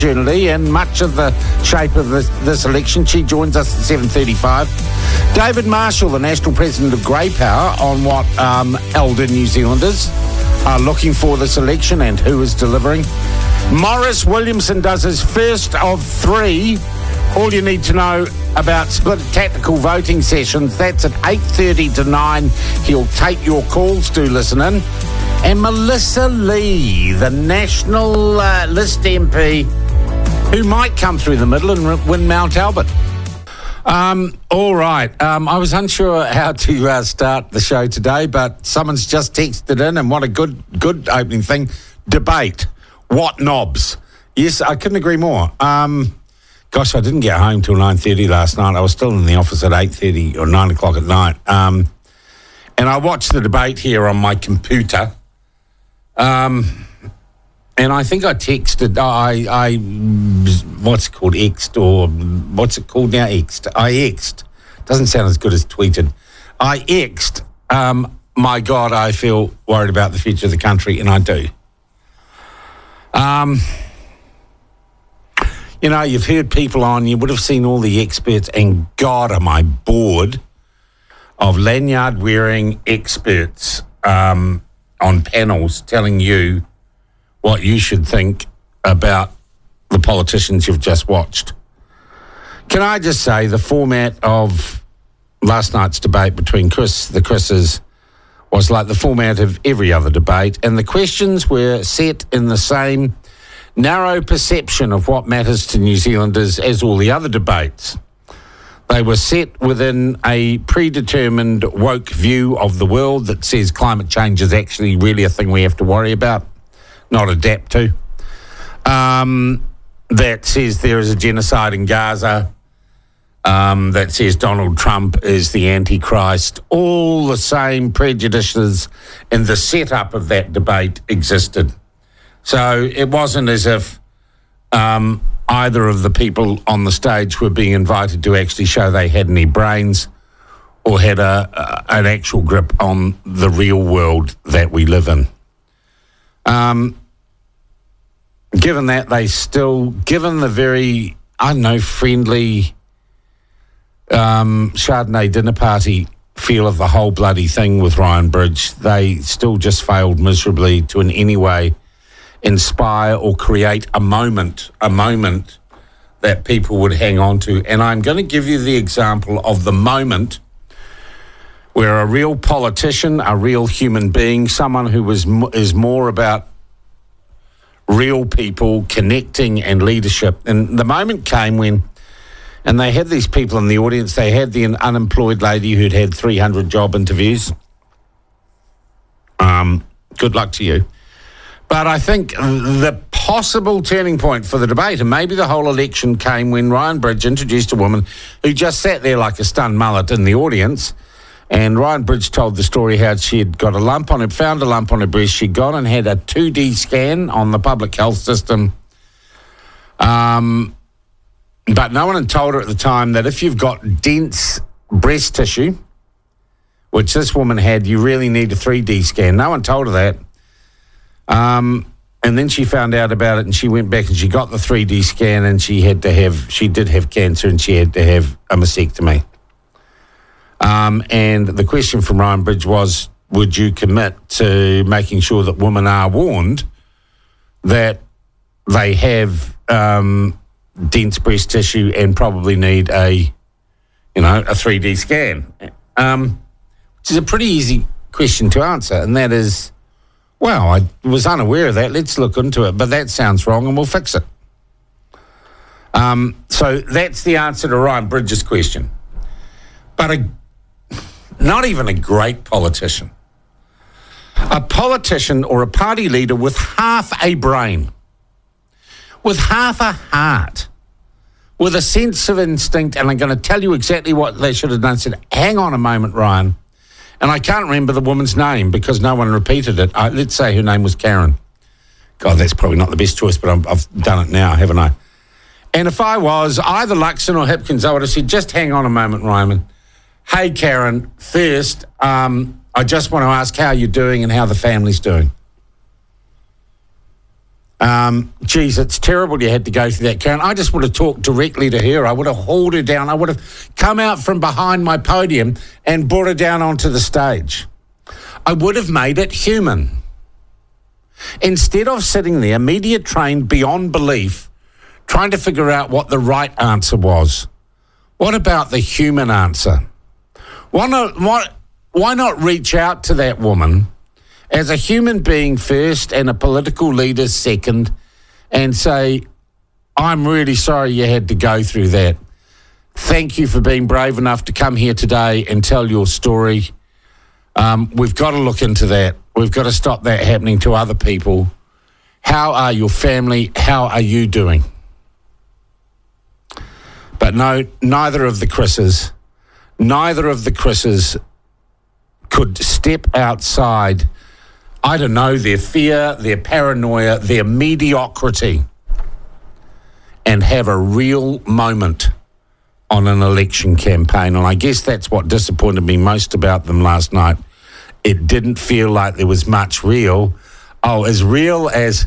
opportunity and much of the shape of this election. She joins us at 7:35. David Marshall, the National President of Grey Power, on what elder New Zealanders are looking for this election and who is delivering. Maurice Williamson does his first of three all you need to know about split tactical voting sessions. That's at 8:30 to 9. He'll take your calls. Do listen in. And Melissa Lee, the National List MP, who might come through the middle and win Mount Albert. All right. I was unsure how to start the show today, but someone's just texted in, and what a good opening thing. Debate. What knobs? Yes, I couldn't agree more. Gosh, I didn't get home till 9:30 last night. I was still in the office at 8:30 or 9 o'clock at night. And I watched the debate here on my computer. And I think I texted, what's it called, X'd, or what's it called now, X'd? I X'd. Doesn't sound as good as tweeted. I X'd, my God, I feel worried about the future of the country, and I do. You know, you've heard people on, you would have seen all the experts, and God, am I bored of lanyard-wearing experts on panels telling you what you should think about the politicians you've just watched. Can I just say the format of last night's debate between the Chris's was like the format of every other debate, and the questions were set in the same narrow perception of what matters to New Zealanders as all the other debates. They were set within a predetermined woke view of the world that says climate change is actually really a thing we have to worry about, not adapt to. That says there is a genocide in Gaza. That says Donald Trump is the Antichrist. All the same prejudices in the setup of that debate existed. So it wasn't as if either of the people on the stage were being invited to actually show they had any brains or had an actual grip on the real world that we live in. Given that given the very, friendly Chardonnay dinner party feel of the whole bloody thing with Ryan Bridge, they still just failed miserably to in any way inspire or create a moment that people would hang on to. And I'm going to give you the example of the moment where a real politician, a real human being, someone who is more about real people connecting and leadership. And the moment came when, and they had these people in the audience, they had the unemployed lady who'd had 300 job interviews. Good luck to you. But I think the possible turning point for the debate, and maybe the whole election, came when Ryan Bridge introduced a woman who just sat there like a stunned mullet in the audience. And Ryan Bridge told the story how she had got found a lump on her breast. She'd gone and had a 2D scan on the public health system. But no one had told her at the time that if you've got dense breast tissue, which this woman had, you really need a 3D scan. No one told her that. And then she found out about it, and she went back and she got the 3D scan, and she did have cancer, and she had to have a mastectomy. And the question from Ryan Bridge was, would you commit to making sure that women are warned that they have dense breast tissue and probably need a 3D scan? Which is a pretty easy question to answer, and that is, well, I was unaware of that. Let's look into it. But that sounds wrong, and we'll fix it. So that's the answer to Ryan Bridges' question. But not even a great politician. A politician or a party leader with half a brain, with half a heart, with a sense of instinct, and I'm going to tell you exactly what they should have done. Said, hang on a moment, Ryan. And I can't remember the woman's name because no one repeated it. Let's say her name was Karen. God, that's probably not the best choice, but I've done it now, haven't I? And if I was either Luxon or Hipkins, I would have said, just hang on a moment, Ryman. Hey, Karen, first, I just want to ask how you're doing and how the family's doing. Geez, it's terrible you had to go through that, Karen. I just would have talked directly to her. I would have hauled her down. I would have come out from behind my podium and brought her down onto the stage. I would have made it human. Instead of sitting there, media trained beyond belief, trying to figure out what the right answer was. What about the human answer? Why not reach out to that woman as a human being first and a political leader second and say, I'm really sorry you had to go through that. Thank you for being brave enough to come here today and tell your story. We've got to look into that. We've got to stop that happening to other people. How are your family? How are you doing? But no, neither of the Chris's could step outside, I don't know, their fear, their paranoia, their mediocrity, and have a real moment on an election campaign. And I guess that's what disappointed me most about them last night. It didn't feel like there was much real. Oh, as real as,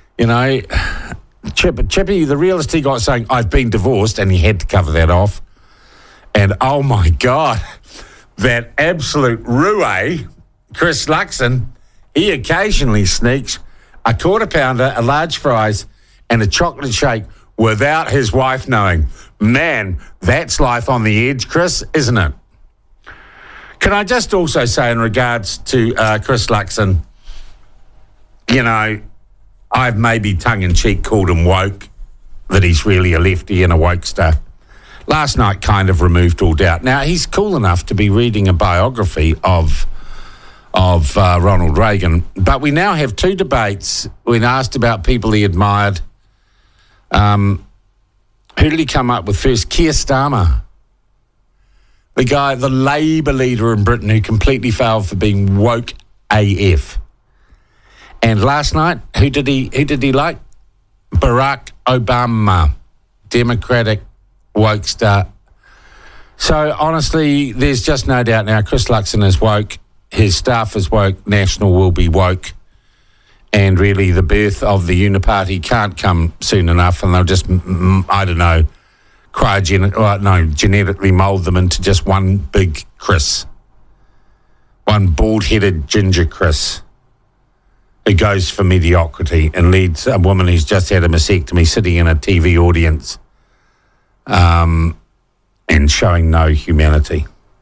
Chippy, the realist he got saying, I've been divorced, and he had to cover that off. And oh my God, that absolute roue, Chris Luxon, he occasionally sneaks a quarter pounder, a large fries, and a chocolate shake without his wife knowing. Man, that's life on the edge, Chris, isn't it? Can I just also say in regards to Chris Luxon, I've maybe tongue-in-cheek called him woke, that he's really a lefty and a wokester. Last night kind of removed all doubt. Now, he's cool enough to be reading a biography of Ronald Reagan, but we now have two debates. When asked about people he admired, who did he come up with first? Keir Starmer. The guy, the Labour leader in Britain who completely failed for being woke AF. And last night, who did he like? Barack Obama, Democratic wokester. So honestly, there's just no doubt now Chris Luxon is woke, his staff is woke, National will be woke, and really the birth of the Uniparty can't come soon enough, and they'll just, I don't know, genetically mould them into just one big Chris. One bald-headed ginger Chris who goes for mediocrity and leads a woman who's just had a mastectomy sitting in a TV audience and showing no humanity.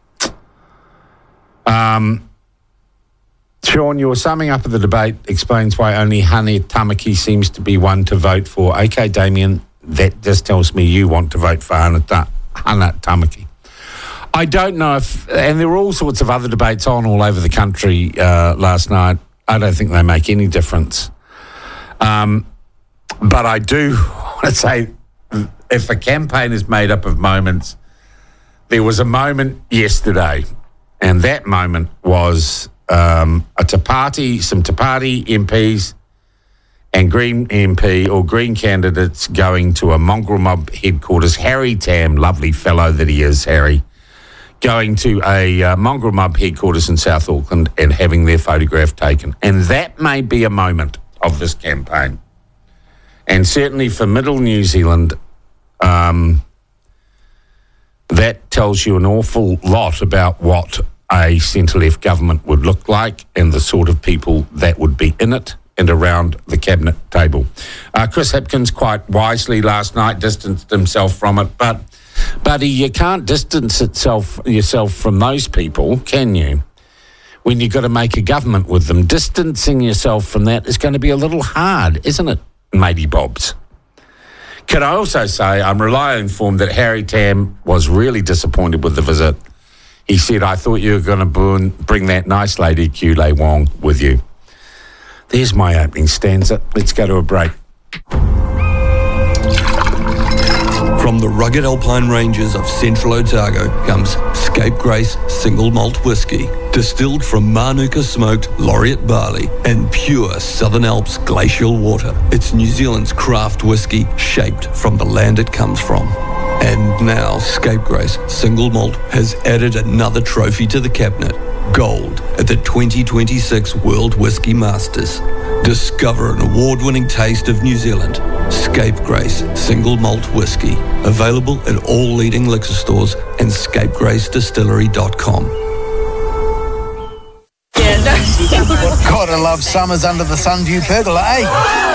Sean, your summing up of the debate explains why only Hana Tamaki seems to be one to vote for. Okay, Damien, that just tells me you want to vote for Hana Tamaki. I don't know if, and there were all sorts of other debates on all over the country last night. I don't think they make any difference. But I do want to say, if a campaign is made up of moments, there was a moment yesterday, and that moment was some Te Party MPs and Green MP or Green candidates going to a mongrel mob headquarters. Harry Tam, lovely fellow that he is, Harry, going to a mongrel mob headquarters in South Auckland and having their photograph taken. And that may be a moment of this campaign. And certainly for Middle New Zealand, that tells you an awful lot about what a centre-left government would look like and the sort of people that would be in it and around the cabinet table. Chris Hipkins quite wisely last night distanced himself from it, but you can't distance yourself from those people, can you? When you've got to make a government with them, distancing yourself from that is going to be a little hard, isn't it, matey bobs? Can I also say I'm reliably informed that Harry Tam was really disappointed with the visit. He said, I thought you were going to bring that nice lady, Kulei Wong, with you. There's my opening stanza. Let's go to a break. From the rugged alpine ranges of central Otago comes Scapegrace Single Malt Whisky, distilled from Manuka smoked laureate barley and pure Southern Alps glacial water. It's New Zealand's craft whisky shaped from the land it comes from. And now Scapegrace Single Malt has added another trophy to the cabinet. gold at the 2026 World Whisky Masters. Discover an award-winning taste of New Zealand. Scapegrace Single Malt Whisky. Available at all leading liquor stores and scapegracedistillery.com. Gotta love summers under the Sunview pergola, eh?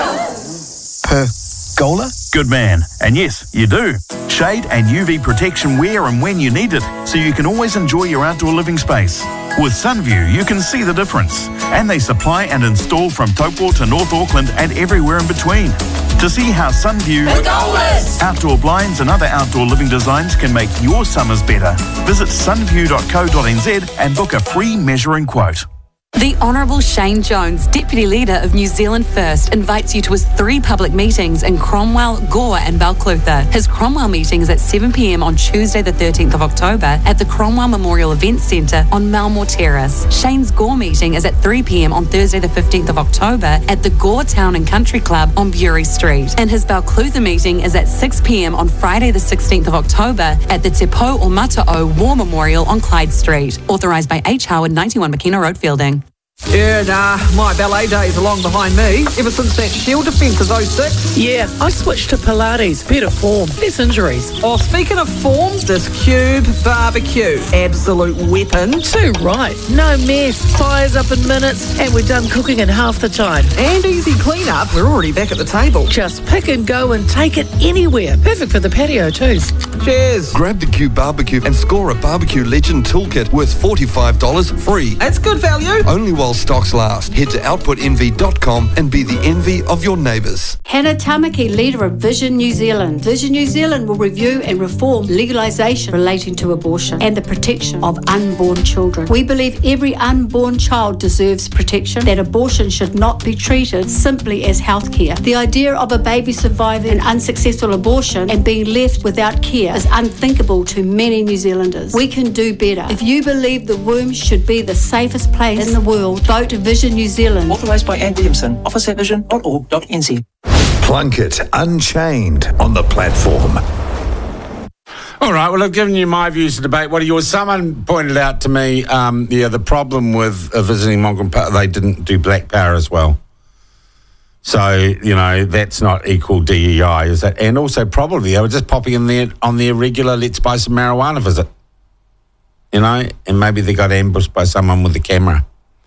Pergola? Good man. And yes, you do. Shade and UV protection where and when you need it, so you can always enjoy your outdoor living space. With Sunview, you can see the difference. And they supply and install from Taupo to North Auckland and everywhere in between. To see how Sunview outdoor blinds and other outdoor living designs can make your summers better, visit sunview.co.nz and book a free measuring quote. The Honourable Shane Jones, Deputy Leader of New Zealand First, invites you to his 3 public meetings in Cromwell, Gore and Balclutha. His Cromwell meeting is at 7 p.m. on Tuesday the 13th of October at the Cromwell Memorial Events Centre on Malmore Terrace. Shane's Gore meeting is at 3 p.m. on Thursday the 15th of October at the Gore Town and Country Club on Bury Street. And his Balclutha meeting is at 6 p.m. on Friday the 16th of October at the Te Pou o Mata'o War Memorial on Clyde Street. Authorised by H. Howard, 91 McKenna Road, Fielding. Yeah, my ballet days are long behind me. Ever since that Shield defence of 06. Yeah, I switched to Pilates. Better form, less injuries. Oh, speaking of form, this Cube barbecue. Absolute weapon. Too right. No mess. Fires up in minutes, and we're done cooking in half the time. And easy clean-up. We're already back at the table. Just pick and go and take it anywhere. Perfect for the patio too. Cheers. Grab the Cube Barbecue and score a Barbecue Legend Toolkit worth $45 free. That's good value. Only while stocks last. Head to outputenvy.com and be the envy of your neighbours. Hannah Tamaki, leader of Vision New Zealand. Vision New Zealand will review and reform legalisation relating to abortion and the protection of unborn children. We believe every unborn child deserves protection, that abortion should not be treated simply as healthcare. The idea of a baby surviving an unsuccessful abortion and being left without care is unthinkable to many New Zealanders. We can do better. If you believe the womb should be the safest place in the world, vote Vision New Zealand. Authorised by Anne Williamson. Office at vision.org.nz. Plunkett Unchained on the platform. All right, well, I've given you my views of debate. What are yours? Someone pointed out to me, the problem with visiting Mongan Park, they didn't do Black Power as well. So, that's not equal DEI, is it? And also probably they were just popping in there on their regular let's buy some marijuana visit. And maybe they got ambushed by someone with a camera.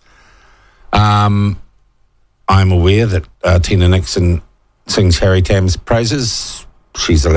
I'm aware that Tina Nixon sings Harry Tam's praises. She's allowed